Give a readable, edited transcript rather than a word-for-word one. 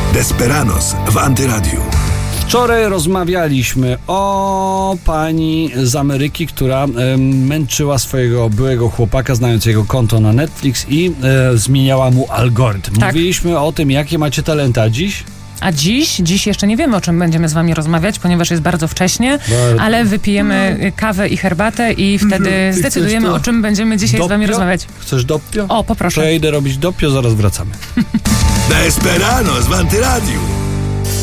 Desperados w Antyradiu. Wczoraj rozmawialiśmy o pani z Ameryki, która męczyła swojego byłego chłopaka, znając jego konto na Netflix i zmieniała mu algorytm. Tak. Mówiliśmy o tym, jakie macie talenty, a dziś? A dziś jeszcze nie wiemy, o czym będziemy z wami rozmawiać, ponieważ jest bardzo wcześnie, ale wypijemy kawę i herbatę i wtedy zdecydujemy, o czym będziemy dzisiaj z wami rozmawiać. Chcesz doppio? O, poproszę. To ja idę robić doppio, zaraz wracamy. Desperados w Antyradiu.